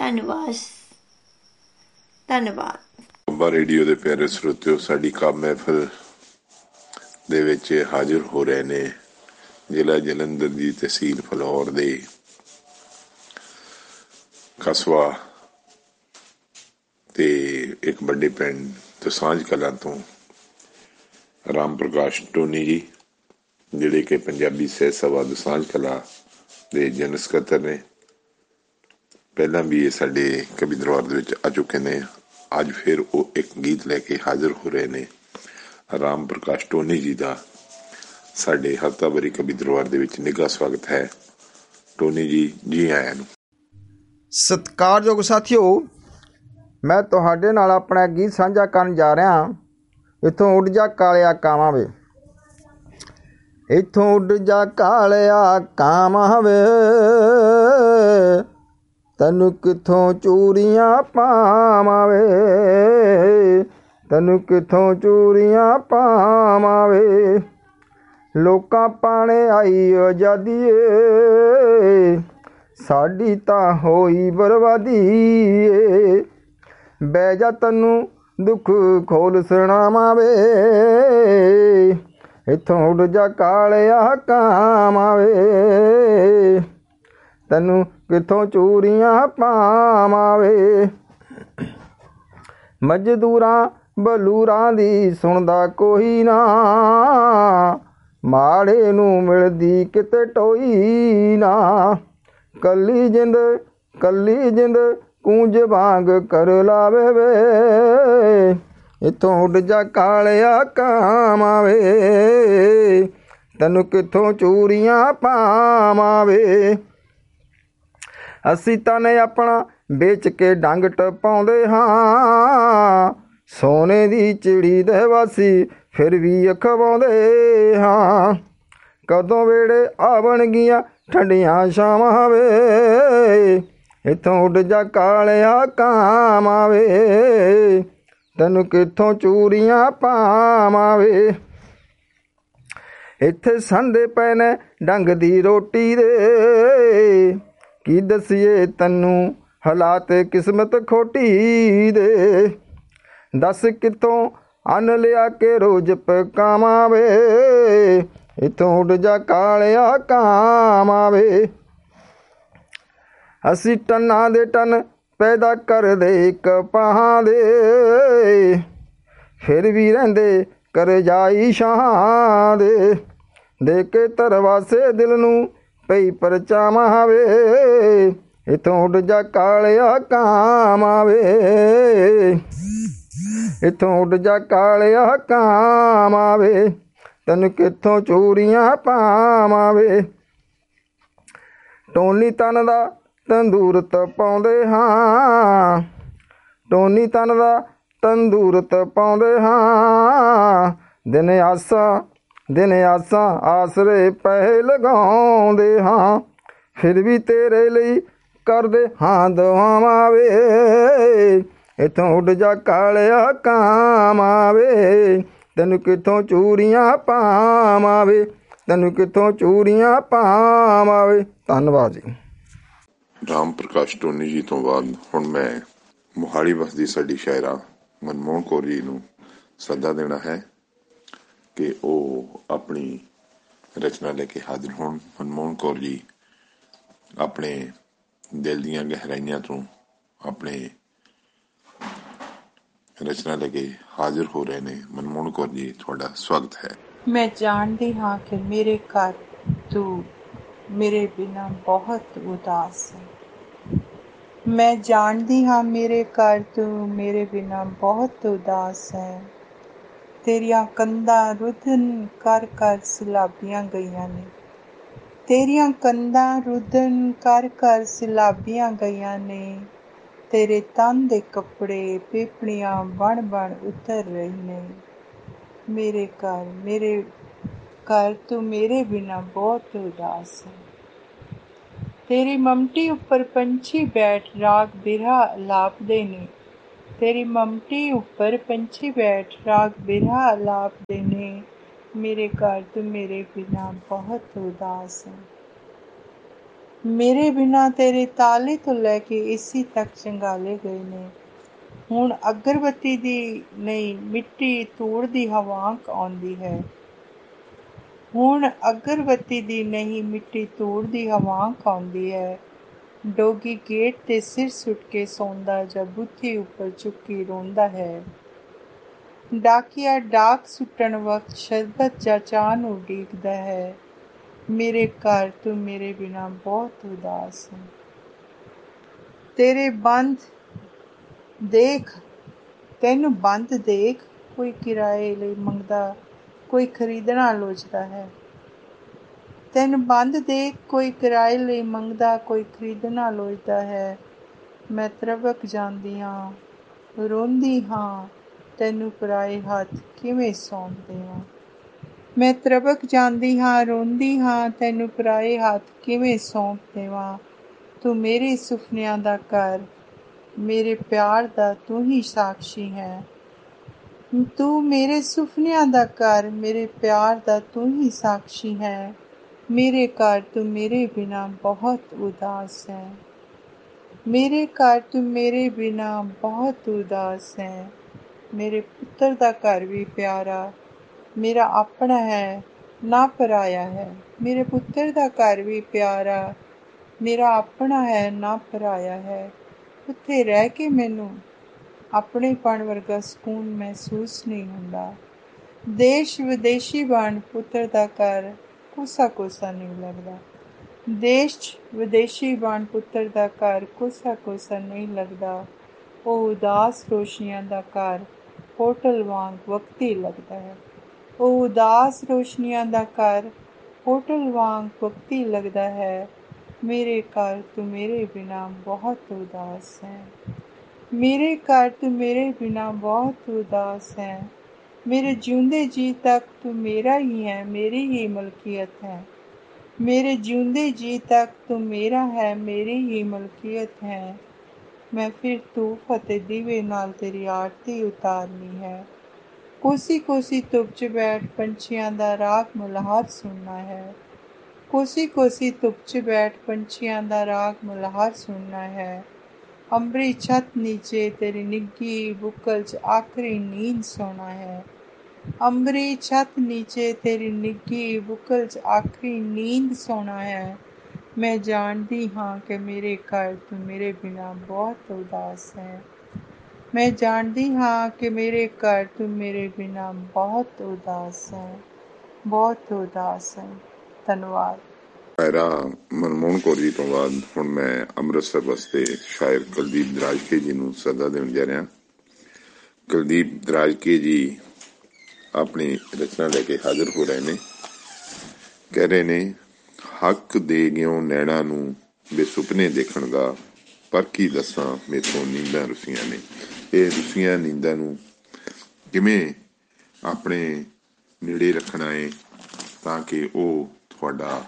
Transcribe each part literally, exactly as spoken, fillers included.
ਧੰਨਵਾਦ ਧੰਨਵਾਦ। ਬਾਬਾ ਰੇਡੀਓ ਦੇ ਪਿਆਰੇ ਸਰੋਤਿਓ, ਸਾਡੀ ਕਾਵਿ ਮਹਿਫਲ ਦੇ ਵਿੱਚ ਹਾਜ਼ਰ ਹੋ ਰਹੇ ਨੇ ਜ਼ਿਲ੍ਹਾ ਜਲੰਧਰ ਦੀ ਤਹਿਸੀਲ ਫਲੌਰ ਦੇ ਕਸਬਾ ਤੇ ਇੱਕ ਵੱਡੇ ਪਿੰਡ ਦਸਾਂਝ ਕਲਾਂ ਤੋਂ ਰਾਮ ਪ੍ਰਕਾਸ਼ ਟੋਨੀ ਜੀ, ਜਿਹੜੇ ਕਿ ਪੰਜਾਬੀ ਸਾਹਿਤ ਸਭਾ ਦਸਾਂਝ ਕਲਾਂ ਦੇ ਜਨਰਲ ਸਕੱਤਰ ਨੇ। ਪਹਿਲਾਂ ਵੀ ਇਹ ਸਾਡੇ ਕਵੀ ਦਰਬਾਰ ਦੇ ਵਿੱਚ ਆ ਚੁੱਕੇ ਨੇ। ਅੱਜ ਫਿਰ ਉਹ ਇੱਕ ਗੀਤ ਲੈ ਕੇ ਹਾਜ਼ਰ ਹੋ ਰਹੇ ਨੇ। ਰਾਮ ਪ੍ਰਕਾਸ਼ ਟੋਨੀ ਜੀ ਦਾ ਸਾਡੇ ਹਫ਼ਤਾਵਾਰੀ ਕਵੀ ਦਰਬਾਰ ਦੇ ਵਿੱਚ ਨਿੱਘਾ ਸਵਾਗਤ ਹੈ। ਟੋਨੀ ਜੀ, ਜੀ ਆਇਆਂ ਨੂੰ। ਸਤਿਕਾਰਯੋਗ ਸਾਥੀਓ, ਮੈਂ ਤੁਹਾਡੇ ਨਾਲ ਆਪਣਾ ਗੀਤ ਸਾਂਝਾ ਕਰਨ ਜਾ ਰਿਹਾ। ਇੱਥੋਂ ਉੱਡ ਜਾ ਕਾਲਿਆ ਕਾਵਾਂ ਵੇ, ਇੱਥੋਂ ਉੱਡ ਜਾ ਕਾਲਿਆ ਕਾਵਾਂ ਵੇ, ਤੈਨੂੰ ਕਿੱਥੋਂ ਚੂੜੀਆਂ ਪਾਵਾਂ ਵੇ, ਤੈਨੂੰ ਕਿੱਥੋਂ ਚੂੜੀਆਂ ਪਾਵਾਂ ਵੇ। ਲੋਕਾਂ ਪਾਣੇ ਆਈ ਆਜ਼ਾਦੀ ਏ, ਸਾਡੀ ਤਾਂ ਹੋਈ ਬਰਬਾਦੀ ਏ। ਬਹਿ ਜਾ ਤੈਨੂੰ ਦੁੱਖ ਖੋਲ ਸੁਣਾਵਾਂ ਵੇ, ਇੱਥੋਂ ਉੱਡ ਜਾ ਕਾਲਿਆ ਕਾਵਾਂ ਵੇ, ਤੈਨੂੰ ਕਿੱਥੋਂ ਚੂੜੀਆਂ ਪਾਵਾਂ ਵੇ। ਮਜ਼ਦੂਰਾਂ ਬਲੂਰਾਂ ਦੀ ਸੁਣਦਾ ਕੋਈ ਨਾ, ਮਾੜੇ ਨੂੰ ਮਿਲਦੀ ਕਿਤੇ ਟੋਈ ਨਾ। ਕੱਲੀ ਜਿੰਦ ਕੱਲੀ ਜਿੰਦ ਕੂੰਜ ਵਾਂਗ ਕਰ ਲਾਵੇ ਵੇ, ਇੱਥੋਂ ਉੱਡ ਜਾ ਕਾਲਿਆ ਕਾਵਾਂ ਵੇ, ਤੈਨੂੰ ਕਿੱਥੋਂ ਚੂੜੀਆਂ ਪਾਵਾਂ ਵੇ। ਅਸੀਂ ਤਾਂ ਨੇ ਆਪਣਾ ਵੇਚ ਕੇ ਡੰਗ ਟਪਾਉਂਦੇ ਹਾਂ, ਸੋਨੇ ਦੀ ਚਿੜੀ ਦੇ ਵਾਸੀ ਫਿਰ ਵੀ ਅਖਵਾਉਂਦੇ ਹਾਂ। ਕਦੋਂ ਵੇੜੇ ਆਵਣਗੀਆਂ ਠੰਡੀਆਂ ਛਾਵਾਂ ਵੇ, ਇੱਥੋਂ ਉੱਡ ਜਾ ਕਾਲਿਆ ਕਾਵਾਂ ਵੇ, ਤੈਨੂੰ ਕਿੱਥੋਂ ਚੂੜੀਆਂ ਪਾਵਾਂ ਵੇ। ਇੱਥੇ ਸੰਦੇ ਪਏ ਨੇ ਡੰਗ ਦੀ ਰੋਟੀ ਦੇ, ਕੀ ਦਸੀਏ ਤੈਨੂੰ ਹਾਲਾਤ ਕਿਸਮਤ ਖੋਟੀ ਦੇ। ਦੱਸ ਕਿੱਥੋਂ ਅੰਨ ਲਿਆ ਕੇ ਰੋਜ਼ ਪਕਾਵਾਂ ਵੇ, ਇੱਥੋਂ ਉੱਡ ਜਾ ਕਾਲਿਆ ਕਾਵਾਂ ਵੇ। ਅਸੀਂ ਟੰਨਾਂ ਦੇ ਟਨ ਪੈਦਾ ਕਰਦੇ ਕਪਾਹਾਂ ਦੇ, ਫਿਰ ਵੀ ਰਹਿੰਦੇ ਕਰਜ਼ਾਈ ਸ਼ਾਹਾਂ ਦੇ। ਦੇ ਕੇ ਧਰਵਾਸੇ ਦਿਲ ਨੂੰ ਪਈ ਪਰਚਾਵਾਂ ਵੇ, ਇੱਥੋਂ ਉੱਡ ਜਾ ਕਾਲਿਆ ਕਾਵਾਂ ਵੇ, ਇੱਥੋਂ ਉੱਡ ਜਾ ਕਾਲਿਆ ਕਾਵਾਂ ਵੇ, ਤੈਨੂੰ ਕਿੱਥੋਂ ਚੂੜੀਆਂ ਪਾਵਾਂ ਵੇ। ਟੋਨੀ ਤਨ ਦਾ ਤੰਦੂਰ ਤਪਾਉਂਦੇ ਹਾਂ, ਟੋਨੀ ਤਨ ਦਾ ਤੰਦੂਰ ਤਪਾਉਂਦੇ ਹਾਂ। ਦਿਨ ਆਸਾਂ ਦਿਨ ਆਸਾਂ ਆਸਰੇ ਪੈ ਲਗਾਉਂਦੇ ਹਾਂ, ਫਿਰ ਵੀ ਤੇਰੇ ਲਈ ਕਰਦੇ ਹਾਂ ਦੁਆਵਾਂ ਵੇ, ਇੱਥੋਂ ਉੱਡ ਜਾ ਕਾਲਿਆ ਕਾਵਾਂ ਵੇ, ਤੈਨੂੰ ਕਿੱਥੋਂ ਚੂੜੀਆਂ ਪਾਵਾਂ ਵੇ, ਤੈਨੂੰ ਕਿੱਥੋਂ ਚੂੜੀਆਂ ਪਾਵਾਂ ਵੇ। ਧੰਨਵਾਦ ਜੀ। ਰਾਮ ਪ੍ਰਕਾਸ਼ ਟੋਨੀ ਜੀ ਤੋਂ ਬਾਅਦ ਹੁਣ ਮੈਂ ਮੋਹਾਲੀ ਵਸਦੀ ਸਾਡੀ ਸ਼ਾਇਰਾ ਮਨਮੋਹਨ ਕੌਰ ਜੀ ਨੂੰ ਸੱਦਾ ਦੇਣਾ ਹੈ ਕਿ ਉਹ ਆਪਣੀ ਰਚਨਾ ਲੈ ਕੇ ਹਾਜ਼ਰ ਹੋਣ। ਮਨਮੋਹਨ ਕੌਰ ਜੀ ਆਪਣੇ ਦਿਲ ਦੀਆਂ ਗਹਿਰਾਈਆਂ ਤੋਂ ਆਪਣੇ ਰਚਨਾ ਲੈ ਕੇ ਹਾਜ਼ਰ ਹੋ ਰਹੇ ਨੇ। ਮਨਮੋਹਨ ਕੌਰ ਜੀ, ਤੁਹਾਡਾ ਸਵਾਗਤ ਹੈ। ਮੈਂ ਜਾਣਦੀ ਹਾਂ ਕਿ ਮੇਰੇ ਘਰ ਤੂੰ ਮੇਰੇ ਬਿਨਾਂ ਬਹੁਤ ਉਦਾਸ ਹੈ। ਮੈਂ ਜਾਣਦੀ ਹਾਂ ਮੇਰੇ ਘਰ ਤੂੰ ਮੇਰੇ ਬਿਨਾਂ ਬਹੁਤ ਉਦਾਸ ਹੈ। ਤੇਰੀਆਂ ਕੰਧਾਂ ਰੁੱਧਨ ਕਰ ਕਰ ਸਲਾਬੀਆਂ ਗਈਆਂ ਨੇ, ਤੇਰੀਆਂ ਕੰਧਾਂ ਰੁੱਧਨ ਕਰ ਕਰ ਸਲਾਬੀਆਂ ਗਈਆਂ ਨੇ। ਤੇਰੇ ਤਨ ਦੇ ਕੱਪੜੇ ਪੀਪਣੀਆਂ ਬਣ ਬਣ ਉਤਰ ਰਹੇ ਨੇ। ਮੇਰੇ ਘਰ ਮੇਰੇ ਘਰ ਤੂੰ ਮੇਰੇ ਬਿਨਾਂ ਬਹੁਤ ਉਦਾਸ ਹੈ। ਤੇਰੀ ਮਮਟੀ ਉੱਪਰ ਪੰਛੀ ਬੈਠ ਰਾਗ ਬਿਰਹਾ ਅਲਾਪਦੇ ਨੇ, ਤੇਰੀ ਮਮਟੀ ਉੱਪਰ ਪੰਛੀ ਬੈਠ ਰਾਗ ਬਿਰਹਾ ਅਲਾਪਦੇ ਨੇ। ਮੇਰੇ ਘਰ ਤੂੰ ਮੇਰੇ ਬਿਨਾਂ ਬਹੁਤ ਉਦਾਸ ਹੈ। ਮੇਰੇ ਬਿਨਾਂ ਤੇਰੇ ਤਾਲੇ ਤੋਂ ਲੈ ਕੇ ਏਸੀ ਤੱਕ ਚੰਗਾਲੇ ਗਏ ਨੇ। ਹੁਣ ਅਗਰਬੱਤੀ ਦੀ ਨਹੀਂ ਮਿੱਟੀ ਧੂੜ ਦੀ ਹਵਾਂਕ ਆਉਂਦੀ ਹੈ। ਹੁਣ ਅਗਰਬੱਤੀ ਦੀ ਨਹੀਂ ਮਿੱਟੀ ਧੂੜ ਦੀ ਹਵਾਂਕ ਆਉਂਦੀ ਹੈ। ਡੋਗੀ ਗੇਟ 'ਤੇ ਸਿਰ ਸੁੱਟ ਕੇ ਸੌਂਦਾ ਜਾਂ ਬੁੱਥੀ ਉੱਪਰ ਚੁੱਕੀ ਰੋਂਦਾ ਹੈ। ਡਾਕੀਆ ਡਾਕ ਸੁੱਟਣ ਵਕਤ ਸ਼ਰਬਤ ਜਾਂ ਚਾਹ ਨੂੰ ਉਡੀਕਦਾ ਹੈ। ਮੇਰੇ ਘਰ ਤੂੰ ਮੇਰੇ ਬਿਨਾਂ ਬਹੁਤ ਉਦਾਸ ਹੈ। ਤੇਰੇ ਬੰਦ ਦੇਖ ਤੈਨੂੰ ਬੰਦ ਦੇਖ ਕੋਈ ਕਿਰਾਏ ਲਈ ਮੰਗਦਾ, ਕੋਈ ਖਰੀਦਣਾ ਲੋਚਦਾ ਹੈ। ਤੈਨੂੰ ਬੰਦ ਦੇਖ ਕੋਈ ਕਿਰਾਏ ਲਈ ਮੰਗਦਾ, ਕੋਈ ਖਰੀਦਣਾ ਲੋਚਦਾ ਹੈ। ਮੈਂ ਤਰਬਕ ਜਾਂਦੀ ਹਾਂ, ਰੋਂਦੀ ਹਾਂ, ਤੈਨੂੰ ਪਰਾਏ ਹੱਥ ਕਿਵੇਂ ਸੌਂਪ ਦੇਵਾਂ। ਮੈਂ ਤਰਬਕ ਜਾਂਦੀ ਹਾਂ, ਰੋਂਦੀ ਹਾਂ, ਤੈਨੂੰ ਪਰਾਏ ਹੱਥ ਕਿਵੇਂ ਸੌਂਪ ਦੇਵਾਂ। ਤੂੰ ਮੇਰੇ ਸੁਪਨਿਆਂ ਦਾ ਘਰ, ਮੇਰੇ ਪਿਆਰ ਦਾ ਤੂੰ ਹੀ ਸਾਕਸ਼ੀ ਹੈ। ਤੂੰ ਮੇਰੇ ਸੁਪਨਿਆਂ ਦਾ ਘਰ, ਮੇਰੇ ਪਿਆਰ ਦਾ ਤੂੰ ਹੀ ਸਾਕਸ਼ੀ ਹੈ। ਮੇਰੇ ਘਰ ਤੂੰ ਮੇਰੇ ਬਿਨਾਂ ਬਹੁਤ ਉਦਾਸ ਹੈ। ਮੇਰੇ ਘਰ ਤੂੰ ਮੇਰੇ ਬਿਨਾਂ ਬਹੁਤ ਉਦਾਸ ਹੈ। ਮੇਰੇ ਪੁੱਤਰ ਦਾ ਘਰ ਵੀ ਪਿਆਰਾ ਮੇਰਾ ਆਪਣਾ ਹੈ, ਨਾ ਪਰਾਇਆ ਹੈ। ਮੇਰੇ ਪੁੱਤਰ ਦਾ ਘਰ ਵੀ ਪਿਆਰਾ ਮੇਰਾ ਆਪਣਾ ਹੈ, ਨਾ ਪਰਾਇਆ ਹੈ। ਉੱਥੇ ਰਹਿ ਕੇ ਮੈਨੂੰ ਆਪਣੇਪਣ ਵਰਗਾ ਸਕੂਨ ਮਹਿਸੂਸ ਨਹੀਂ ਹੁੰਦਾ। ਦੇਸ਼ ਵਿਦੇਸ਼ੀ ਬਣ ਪੁੱਤਰ ਦਾ ਘਰ ਕੋਸਾ ਕੋਸਾ ਨਹੀਂ ਲੱਗਦਾ। ਦੇਸ਼ ਵਿਦੇਸ਼ੀ ਬਣ ਪੁੱਤਰ ਦਾ ਘਰ ਕੋਸਾ ਕੋਸਾ ਨਹੀਂ ਲੱਗਦਾ। ਉਹ ਉਦਾਸ ਰੋਸ਼ਨੀਆਂ ਦਾ ਘਰ ਹੋਟਲ ਵਾਂਗ ਵਕਤੀ ਲੱਗਦਾ ਹੈ। ਉਹ ਉਦਾਸ ਰੋਸ਼ਨੀਆਂ ਦਾ ਘਰ ਹੋਟਲ ਵਾਂਗ ਵਕਤੀ ਲੱਗਦਾ ਹੈ। ਮੇਰੇ ਘਰ ਤੂੰ ਮੇਰੇ ਬਿਨਾਂ ਬਹੁਤ ਉਦਾਸ ਹੈ। ਮੇਰੇ ਘਰ ਤੂੰ ਮੇਰੇ ਬਿਨਾਂ ਬਹੁਤ ਉਦਾਸ ਹੈ। ਮੇਰੇ ਜਿਉਂਦੇ ਜੀ ਤੱਕ ਤੂੰ ਮੇਰਾ ਹੀ ਹੈ, ਮੇਰੀ ਹੀ ਮਲਕੀਅਤ ਹੈ। ਮੇਰੇ ਜਿਉਂਦੇ ਜੀ ਤੱਕ ਤੂੰ ਮੇਰਾ ਹੈ, ਮੇਰੀ ਹੀ ਮਲਕੀਅਤ ਹੈ। ਮੈਂ ਫਿਰ ਧੂਪ ਅਤੇ ਦੀਵੇ ਨਾਲ ਤੇਰੀ ਆਰਤੀ ਉਤਾਰਨੀ ਹੈ। ਕੋਸੀ ਕੋਸੀ ਧੁੱਪ 'ਚ ਬੈਠ ਪੰਛੀਆਂ ਦਾ ਰਾਗ ਮਲਹਾਰ ਸੁਣਨਾ ਹੈ। ਕੋਸੀ ਕੋਸੀ ਧੁੱਪ 'ਚ ਬੈਠ ਪੰਛੀਆਂ ਦਾ ਰਾਗ ਮਲਹਾਰ ਸੁਣਨਾ ਹੈ। ਅੰਬਰੀ ਛੱਤ ਨੀਚੇ ਤੇਰੀ ਨਿੱਘੀ ਬੁੱਕਲ 'ਚ ਆਖਰੀ ਨੀਂਦ ਸੌਣਾ ਹੈ। ਅੰਬਰੀ ਛੱਤ ਨੀਚੇ ਤੇਰੀ ਨਿੱਘੀ ਬੁੱਕਲ 'ਚ ਆਖਰੀ ਨੀਂਦ ਸੌਣਾ ਹੈ। ਮੈਂ ਜਾਣਦੀ ਹਾਂ ਕਿ ਮੇਰੇ ਘਰ ਤੂੰ ਮੇਰੇ ਬਿਨਾਂ ਬਹੁਤ ਉਦਾਸ ਹੈ। ਮੈਂ ਜਾਣਦੀ ਹਾਂ ਕਿ ਮੇਰੇ ਘਰ ਤੂੰ ਮੇਰੇ ਬਿਨਾਂ ਬਹੁਤ ਉਦਾਸ ਹੈ, ਬਹੁਤ ਉਦਾਸ ਹੈ। ਧੰਨਵਾਦ। ਪੈਰਾ ਮਨਮੋਹਨ ਕੌਰ ਜੀ ਤੋਂ ਬਾਅਦ ਹੁਣ ਮੈਂ ਅੰਮ੍ਰਿਤਸਰ ਵਾਸਤੇ ਸ਼ਾਇਰ ਕੁਲਦੀਪ ਦਰਾਜਕੇ ਜੀ ਨੂੰ ਸੱਦਾ ਦੇਣ ਜਾ ਰਿਹਾ। ਕੁਲਦੀਪ ਦਰਾਜਕੇ ਜੀ ਆਪਣੀ ਰਚਨਾ ਲੈ ਕੇ ਹਾਜ਼ਰ ਹੋ ਰਹੇ ਨੇ। ਕਹਿ ਰਹੇ ਨੇ, ਹੱਕ ਦੇ ਗਿਓ ਨੈਣਾ ਨੂੰ ਬੇਸੁਪਨੇ ਦੇਖਣ ਦਾ, ਪਰ ਕੀ ਦੱਸਾਂ ਮੇਥੋਂ ਨੀਂਦਾਂ ਰੁੱਸੀਆਂ ਨੇ। ਇਹ ਰੁੱਸੀਆਂ ਨੀਂਦਾਂ ਨੂੰ ਕਿਵੇਂ ਆਪਣੇ ਨੇੜੇ ਰੱਖਣਾ ਹੈ ਤਾਂ ਕਿ ਉਹ ਤੁਹਾਡਾ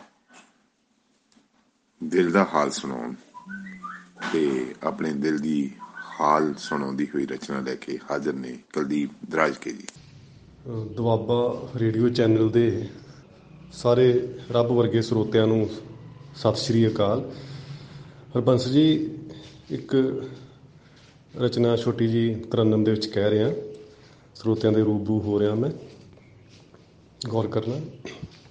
ਦਿਲ ਦਾ ਹਾਲ ਸੁਣਾਉਣ, ਤੇ ਆਪਣੇ ਦਿਲ ਦੀ ਹਾਲ ਸੁਣਾਉਂਦੀ ਹੋਈ ਰਚਨਾ ਲੈ ਕੇ ਹਾਜ਼ਰ ਨੇ ਕੁਲਦੀਪ ਦਰਾਜਕੇ ਜੀ। ਦੁਆਬਾ ਰੇਡੀਓ ਚੈਨਲ ਦੇ ਸਾਰੇ ਰੱਬ ਵਰਗੇ ਸਰੋਤਿਆਂ ਨੂੰ ਸਤਿ ਸ਼੍ਰੀ ਅਕਾਲ। ਹਰਬੰਸ ਜੀ, ਇੱਕ ਰਚਨਾ ਛੋਟੀ ਜਿਹੀ ਤਰੰਨਮ ਦੇ ਵਿੱਚ ਕਹਿ ਰਿਹਾ, ਸਰੋਤਿਆਂ ਦੇ ਰੂਬਰੂ ਹੋ ਰਿਹਾ ਮੈਂ, ਗੌਰ ਕਰਨਾ।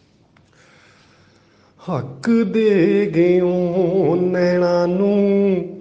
ਹੱਕ ਦੇ ਗਿਓ ਨੈਣਾ ਨੂੰ